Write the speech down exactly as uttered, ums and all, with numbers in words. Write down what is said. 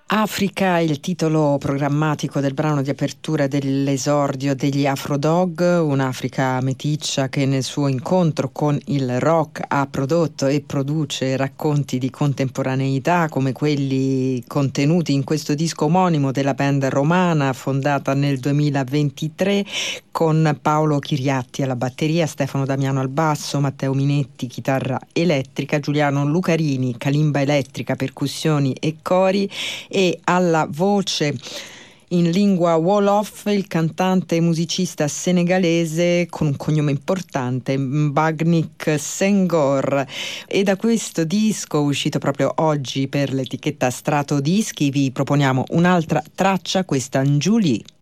Africa, il titolo programmatico del brano di apertura dell'esordio degli Afrodog, un'Africa meticcia che nel suo incontro con il rock ha prodotto e produce racconti di contemporaneità come quelli contenuti in questo disco omonimo della band romana fondata nel duemilaventitré con Paolo Chiriatti alla batteria, Stefano Damiano al basso, Matteo Minetti chitarra elettrica, Giuliano Lucarini calimba elettrica, percussioni e cori, e alla voce in lingua Wolof il cantante e musicista senegalese con un cognome importante, Mbagnick Senghor. E da questo disco uscito proprio oggi per l'etichetta Strato Dischi vi proponiamo un'altra traccia, questa Njuli.